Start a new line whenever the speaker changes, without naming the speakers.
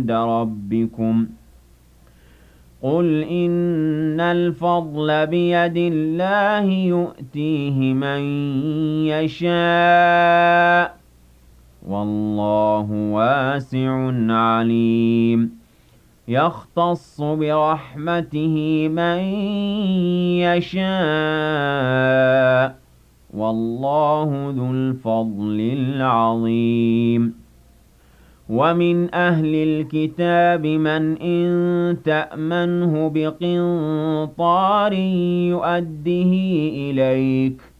عند ربكم قل إن الفضل بيد الله يؤتيه من يشاء والله واسع عليم يختص برحمته من يشاء والله ذو الفضل العظيم ومن أهل الكتاب من إن تأمنه بقنطار يؤده إليك